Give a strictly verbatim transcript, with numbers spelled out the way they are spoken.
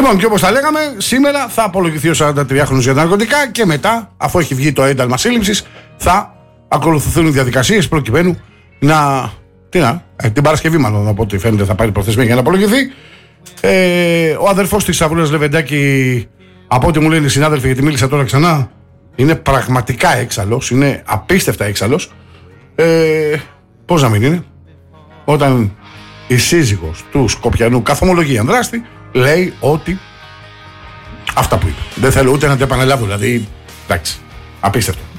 Λοιπόν, και όπως τα λέγαμε, σήμερα θα απολογηθεί ο σαραντατριάχρονος για τα ναρκωτικά και μετά, αφού έχει βγει το ένταλμα σύλληψης, θα ακολουθηθούν οι διαδικασίες προκειμένου να. Τι να, ε, την Παρασκευή, μάλλον από ό,τι φαίνεται, θα πάρει προθεσμία για να απολογηθεί. Ε, ο αδερφός της Σαβούλας Λεβεντάκη, από ό,τι μου λένε οι συνάδελφοι, γιατί μίλησα τώρα ξανά, είναι πραγματικά έξαλλος, είναι απίστευτα έξαλλος. Ε, πώς να μην είναι, όταν η σύζυγος του Σκοπιανού καθομολογεί ανδράστη, λέει ότι αυτά που είπε. Δεν θέλω ούτε να τα επαναλάβω, δηλαδή, εντάξει, απίστευτο.